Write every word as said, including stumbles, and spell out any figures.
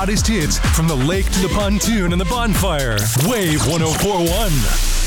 hottest hits from the lake to the pontoon and the bonfire. Wave one oh four point one.